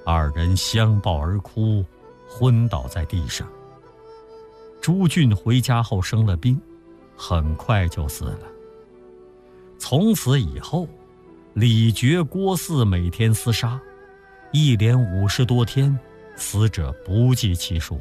二人相抱而哭，昏倒在地上。朱俊回家后生了病，很快就死了。从此以后，李傕、郭汜每天厮杀，一连50多天，死者不计其数。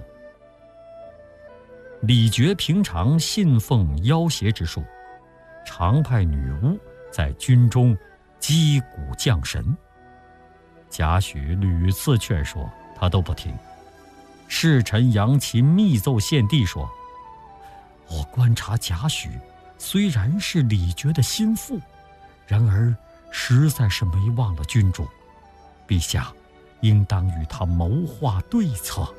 李傕平常信奉妖邪之术，常派女巫在军中击鼓降神。贾诩屡次劝说，他都不听。侍臣杨齐密奏献帝说：“我观察贾诩，虽然是李傕的心腹，然而实在是没忘了君主，陛下应当与他谋划对策。”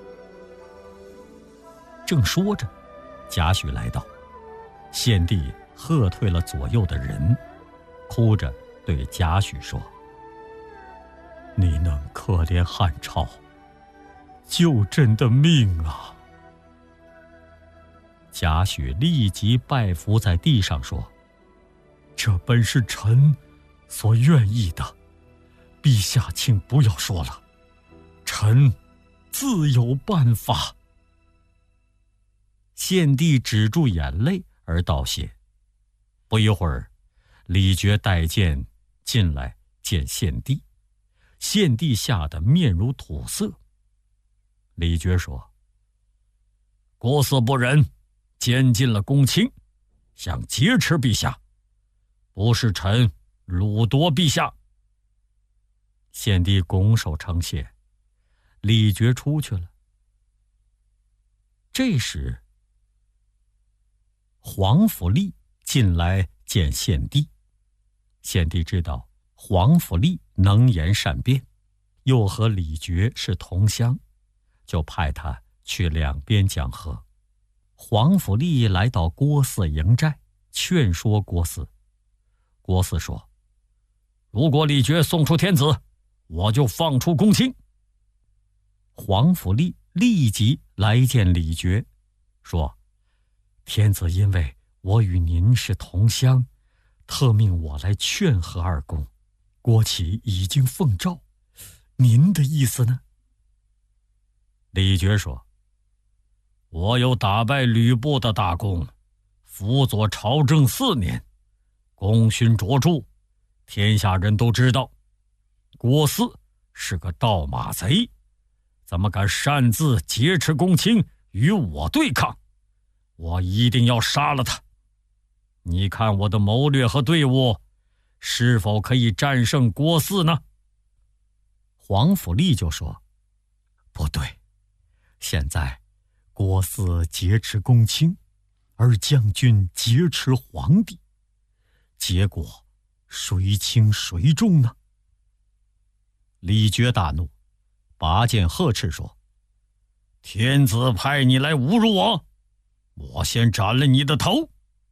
正说着，贾诩来到，献帝喝退了左右的人，哭着对贾诩说：“你能可怜汉朝，救朕的命啊！”贾诩立即拜伏在地上说：“这本是臣所愿意的，陛下请不要说了，臣自有办法。”献帝止住眼泪而道谢。不一会儿，李傕带剑进来见献帝，献帝吓得面如土色。李傕说：“郭汜不仁，监禁了公卿，想劫持陛下，不是臣掳夺陛下。”献帝拱手称谢，李傕出去了。这时，皇甫谧进来见献帝。献帝知道皇甫谧能言善辩，又和李傕是同乡，就派他去两边讲和。皇甫谧来到郭汜营寨，劝说郭汜。郭汜说：“如果李傕送出天子，我就放出公卿。”皇甫谧立即来见李傕，说：“天子因为我与您是同乡，特命我来劝和二公。郭启已经奉诏，您的意思呢？”李傕说：“我有打败吕布的大功，辅佐朝政4年，功勋卓著，天下人都知道。郭汜是个盗马贼，怎么敢擅自劫持公卿与我对抗？我一定要杀了他。你看我的谋略和队伍，是否可以战胜郭汜呢？”皇甫谧就说：“不对，现在郭汜劫持公卿，而将军劫持皇帝，结果谁轻谁重呢？”李傕大怒，拔剑呵斥说：“天子派你来侮辱我，我先斩了你的头。”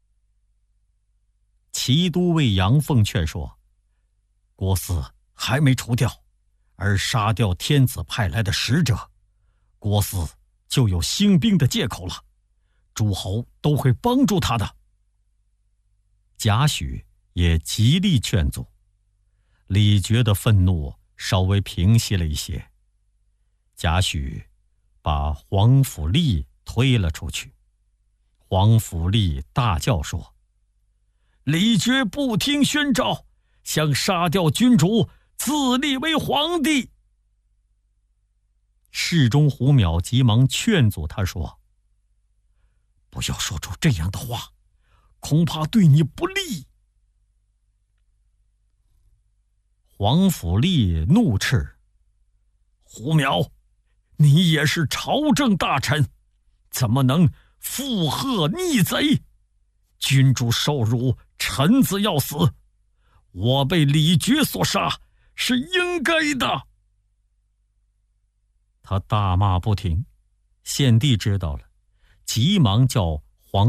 骑都尉杨凤劝说：“郭汜还没除掉，而杀掉天子派来的使者，郭汜就有兴兵的借口了，诸侯都会帮助他的。”贾诩也极力劝阻，李傕的愤怒稍微平息了一些。贾诩把皇甫谧推了出去。皇甫谧大叫说：“李傕不听宣诏，想杀掉君主，自立为皇帝。”侍中胡邈急忙劝阻他说：“不要说出这样的话，恐怕对你不利。”皇甫谧怒斥：“胡邈，你也是朝政大臣，怎么能附和逆贼？君主受辱，臣子要死，我被李傕所杀是应该的。”他大骂不停。献帝知道了，急忙叫